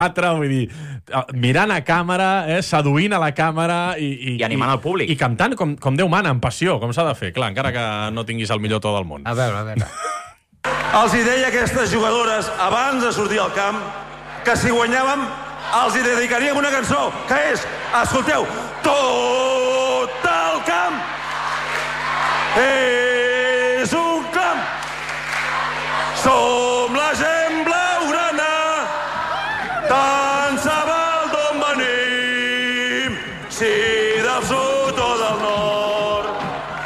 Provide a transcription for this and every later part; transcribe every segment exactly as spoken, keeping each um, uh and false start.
vull dir, mirant a càmera, eh, seduint a la càmera i, i, I animant el públic. I, i cantant com, com Déu mana, amb passió, com s'ha de fer, clar, encara que no tinguis el millor to del món. A veure, a veure. Els hi deia a aquestes jugadores, abans de sortir al camp, que si guanyàvem els hi dedicaríem una cançó, que és, escolteu, tot el camp és un camp. Som la gent blaugrana, tant se val d'on venim, si del sud o del nord.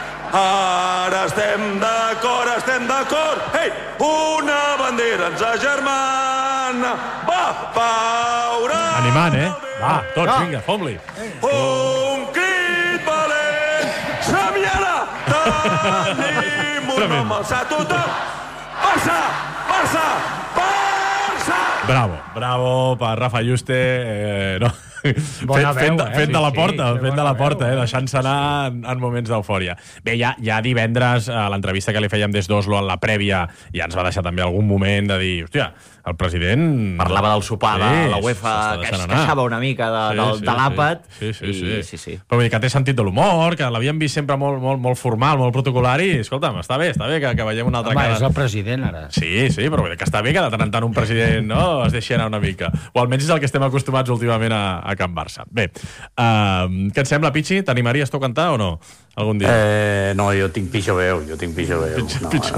Ara estem d'acord, estem d'acord. Ei, una bandera ens agermana. Va, paura. Animant, eh? Va, tots, no. Vinga, fom-li. Un crit valent. Som-hi-ara. Tenim un nom alçat tothom. Barça, Barça, Barça. Bravo, bravo per Rafa Yuste. Eh, no. Bona fent, fent, veu, eh? fent de la Sí, porta, sí, fent de la bona porta, veu, eh, deixant-se anar en, en moments d'eufòria. Bé, ja, ja divendres, a l'entrevista que li fèiem des d'Oslo en la prèvia, ja ens va deixar també algun moment de dir, hòstia, el president... Parlava del sopar de Sí, la UEFA, s'està que deixant es anar. queixava una mica de, Sí, del, sí, de l'àpat. Sí, sí, sí. I, sí. sí, sí. Però vull dir que té sentit de l'humor, que l'havíem vist sempre molt, molt, molt formal, molt protocolari. Escolta'm, està bé, està bé que, que veiem una altra Home, cara. és el president, ara. Sí, sí, però vull dir que està bé que de tant en tant un president no, es deixi anar una mica. O almenys és el que estem acostumats últimament a, a Can Barça. Bé, uh, què et sembla, Pichi? T'animaries tu a cantar o no? Algun dia? Eh, no, jo tinc pitjor veu, jo tinc pitjor veu. Pitjor, no, pitjor.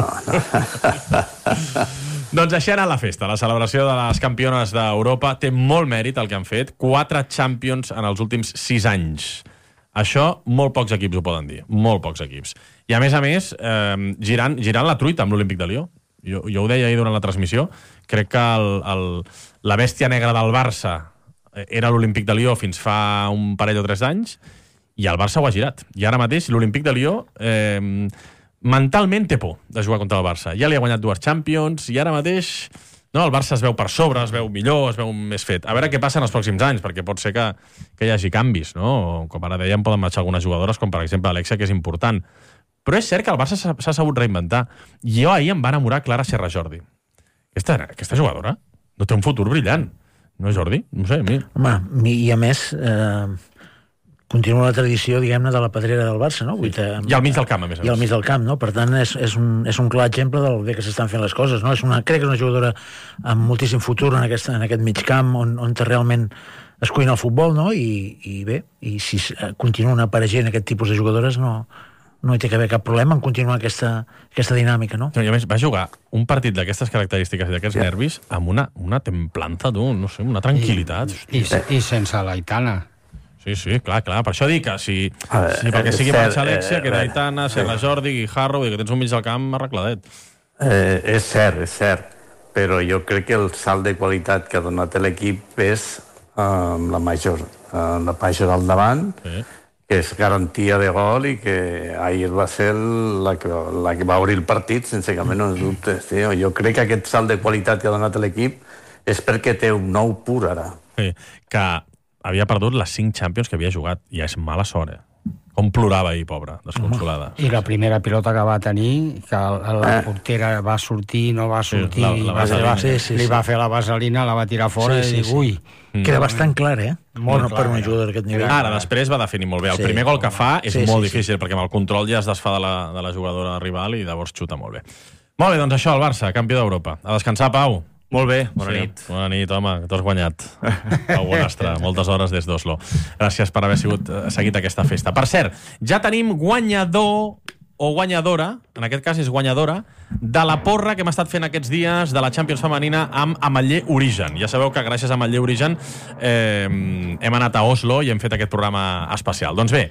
No, no. Doncs així ha anat la festa. La celebració de les campiones d'Europa té molt mèrit el que han fet. Quatre Champions en els últims sis anys. Això molt pocs equips ho poden dir. Molt pocs equips. I a més a més, eh, girant, girant la truita amb l'Olímpic de Lió. Jo, jo ho deia ahir durant la transmissió. Crec que el, el, la bèstia negra del Barça era l'Olímpic de Lió fins fa un parell o tres d'anys i el Barça ho ha girat. I ara mateix l'Olímpic de Lió... Eh, mentalment té por de jugar contra el Barça. Ja li ha guanyat dues Champions i ara mateix no, el Barça es veu per sobre, es veu millor, es veu més fet. A veure què passa en els pròxims anys, perquè pot ser que, que hi hagi canvis, no? Com ara dèiem, poden marxar algunes jugadores, com per exemple Alexia, que és important. Però és cert que el Barça s'ha sabut reinventar. Jo ahir em va enamorar Clara Serra Jordi. Aquesta, aquesta jugadora no té un futur brillant. No, Jordi? No sé, a mi. Home, i a més... Eh... continua la tradició, diguem-ne, de la pedrera del Barça, no? Sí. I al mig del camp, a més a més. I al mig del camp, no? Per tant, és, és, un, és un clar exemple del bé que s'estan fent les coses, no? És una, crec que és una jugadora amb moltíssim futur en aquest, en aquest mig camp, on, on realment es cuina el futbol, no? I, i bé, i si continuen apareixent aquest tipus de jugadores, no, no hi té que haver cap problema en continuar aquesta, aquesta dinàmica, no? I a més, va jugar un partit d'aquestes característiques i d'aquests yeah. nervis amb una, una templança, tu, no sé, una tranquil·litat. I, i, i sense l'Aitana. Sí, sí, clar, clar. Per això dic que si, veure, si perquè sigui marxa Alexia, que Aitana, Serra Jordi, Guijarro, i que tens un mig del camp arregladet. Eh, és cert, és cert. Però jo crec que el salt de qualitat que ha donat l'equip és eh, la major. Eh, la major al davant, sí. Que és garantia de gol i que ahir va ser la que, la que va obrir el partit sense cap menys dubtes. Tio. Jo crec que aquest salt de qualitat que ha donat l'equip és perquè té un nou pur ara. Sí, que havia perdut les cinc Champions que havia jugat. Ja és mala sort, eh? Com plorava ahir, pobra, desconsolada. I la primera pilota que va tenir, que la eh. portera va sortir, no va sortir, sí, la, la va va, sí, sí, li va fer la vaselina, la va tirar fora sí, sí, i dic, ui... Mm. Queda bastant clar, eh? Molt no, clar, per un jugador d'aquest nivell. Ara, després va definir molt bé. El sí. primer gol que fa és sí, molt sí, difícil, sí. perquè amb el control ja es desfà de la, de la jugadora rival i llavors xuta molt bé. Molt bé, doncs això, el Barça, campió d'Europa. A descansar, Pau. Molt bé, bona sí. nit. Bona nit, home, que t'has guanyat. Pau Bonastre, moltes hores des d'Oslo. Gràcies per haver sigut seguit aquesta festa. Per cert, ja tenim guanyador o guanyadora, en aquest cas és guanyadora, de la porra que hem estat fent aquests dies de la Champions femenina amb Ametller Origen. Ja sabeu que gràcies a Ametller Origen eh, hem anat a Oslo i hem fet aquest programa especial. Doncs bé,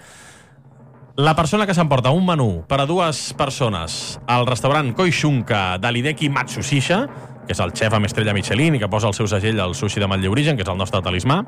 la persona que s'emporta un menú per a dues persones al restaurant Koishunka de l'Hideki Matsushisha, que és el xef amb estrella Michelin i que posa el seu segell al sushi de Ametller Origen, que és el nostre talismà,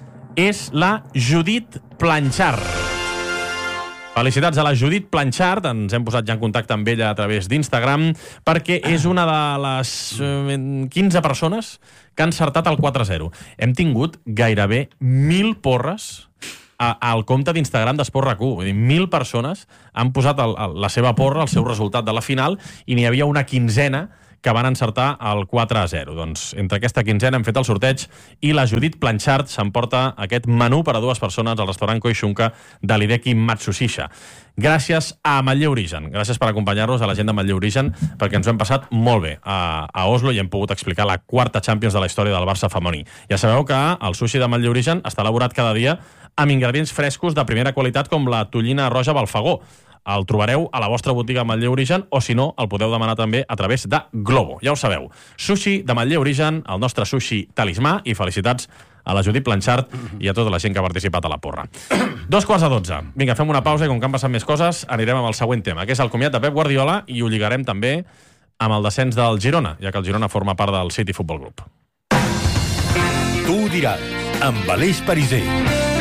és la Judit Planchard. Felicitats a la Judit Planchard, ens hem posat ja en contacte amb ella a través d'Instagram, perquè és una de les quinze persones que han encertat el quatre a zero. Hem tingut gairebé mil porres al compte d'Instagram d'Esport RAC u. Vull dir, mil persones han posat el, el, la seva porra, el seu resultat de la final, i n'hi havia una quinzena que van encertar el quatre a zero. Doncs entre aquesta quinzena hem fet el sorteig i la Judit Planchard s'emporta aquest menú per a dues persones al restaurant Koishunka de l'Hideki Matsushisha. Gràcies a Ametller Origen. Gràcies per acompanyar-nos a la gent d'Ametller Origen, perquè ens ho hem passat molt bé a, a Oslo i hem pogut explicar la quarta Champions de la història del Barça femení. Ja sabeu que el sushi d'Ametller Origen està elaborat cada dia amb ingredients frescos de primera qualitat com la tonyina roja Balfagó. El trobareu a la vostra botiga Ametller Origen o, si no, el podeu demanar també a través de Globo. Ja ho sabeu. Sushi d'Ametller Origen, el nostre sushi talismà, i felicitats a la Judit Planchard i a tota la gent que ha participat a la porra. Dos quarts a dotze. Vinga, fem una pausa i com que han passat més coses, anirem amb el següent tema, que és el comiat de Pep Guardiola, i ho lligarem també amb el descens del Girona, ja que el Girona forma part del City Football Club. Tu ho diràs, amb Aleix Pariser.